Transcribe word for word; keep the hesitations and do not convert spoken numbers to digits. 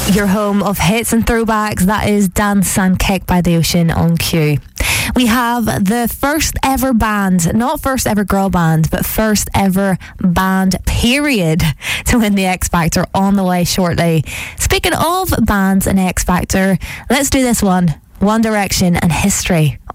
Your home of hits and throwbacks, that is Dance and Kick by The Ocean on Q. We have the first ever band, not first ever girl band, but first ever band, period, to win the X Factor on the way shortly. Speaking of bands and X Factor, let's do this one. One Direction and History